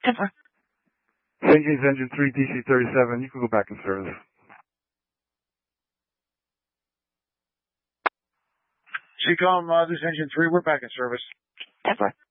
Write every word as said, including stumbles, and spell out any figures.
ten four. Saint James Engine three, D C thirty-seven, you can go back in service. Seacom, uh, this Engine three, we're back in service. ten four.